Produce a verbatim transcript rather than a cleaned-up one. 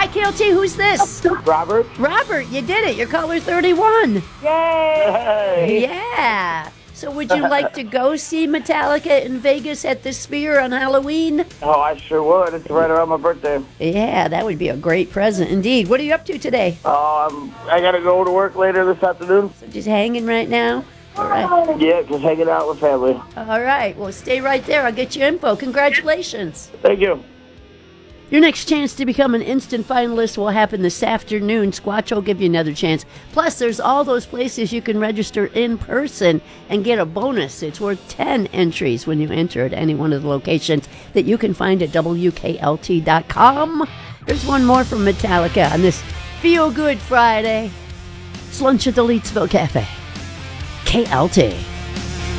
K L T, who's this? Robert. Robert, you did it. You're caller thirty-one. Yay! Yeah. So would you like to go see Metallica in Vegas at the Sphere on Halloween? Oh, I sure would. It's right around my birthday. Yeah, that would be a great present indeed. What are you up to today? Oh, um, I gotta go to work later this afternoon. So just hanging right now? All right. Yeah, just hanging out with family. All right. Well, stay right there. I'll get you info. Congratulations. Thank you. Your next chance to become an instant finalist will happen this afternoon. Squatch will give you another chance. Plus, there's all those places you can register in person and get a bonus. It's worth ten entries when you enter at any one of the locations that you can find at W K L T dot com. There's one more from Metallica on this Feel Good Friday. It's lunch at the Leedsville Cafe. K L T.